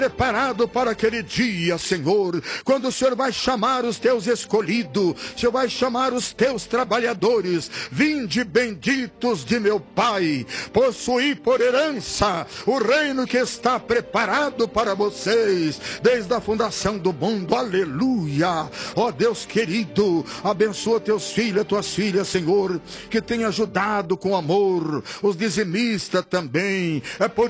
preparado para aquele dia, Senhor, quando o Senhor vai chamar os teus escolhidos, o Senhor vai chamar os teus trabalhadores. Vinde benditos de meu Pai, possuí por herança o reino que está preparado para vocês desde a fundação do mundo. Aleluia. Ó Deus querido, abençoa teus filhos, tuas filhas, Senhor, que tem ajudado com amor, os dizimistas também. É por